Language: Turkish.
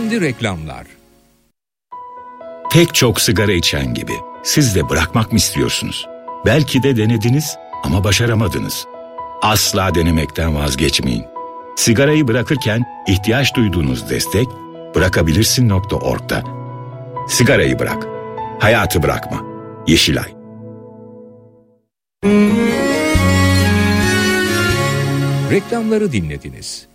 Şimdi reklamlar. Pek çok sigara içen gibi siz de bırakmak mı istiyorsunuz? Belki de denediniz ama başaramadınız. Asla denemekten vazgeçmeyin. Sigarayı bırakırken ihtiyaç duyduğunuz destek bırakabilirsin.org'da. Sigarayı bırak, hayatı bırakma. Yeşilay. Reklamları dinlediniz.